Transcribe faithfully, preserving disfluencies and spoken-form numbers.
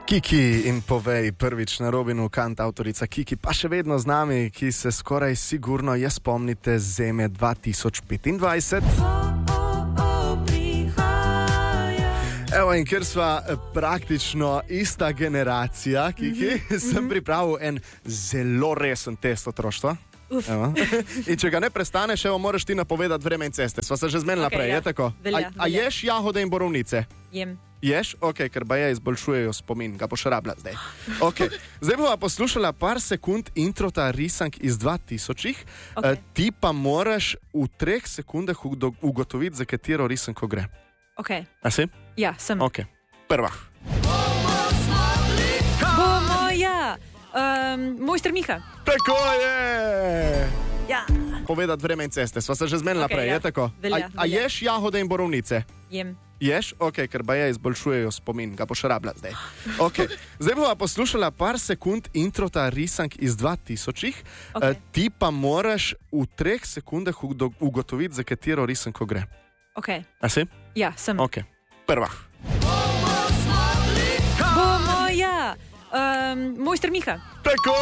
Kiki in povej, prvič na Robinu, kant avtorica Kiki, pa še vedno z nami, ki se skoraj sigurno je spomnite Zeme dva tisoč petindvajset. Evo, in ker sva praktično ista generacija, Kiki, mm-hmm. sem pripravil en zelo resen test otroštva. In če ga ne prestaneš, evo, moraš ti napovedati vreme in ceste. Sva se že zmenila Okay, prej, ja. je tako? Velja, a, a velja. ješ jahode in borovnice? Jem. Ješ? Ok, ker baje izboljšujejo spomin, ga boš rabila zdaj. Ok, zdaj bova poslušala par sekund introta risank iz dva tisočih, Ok. e, ti pa moraš v treh sekundah ugo- ugotoviti, za katero risanko gre. Ok. A si? Ja, sem. Ok, prva. Bomo, ja. Um, mojster Miha. Tako je! Ja. Povedati vreme in ceste, sva se že zmenila Ok, prej, ja. je tako? Velja, a, a velja. ješ jahode in borovnice? Jem. Ješ? Ok, ker baje izboljšujejo spomin, ga boš rabila zdaj. Ok, zdaj bova poslušala par sekund introta risank iz dva tisočih, Ok. e, ti pa moraš v treh sekundah ugo- ugotoviti, za katero risanko gre. Ok. A si? Ja, sem. Ok, prva. Bomo, ja. Um, mojster Miha. Tako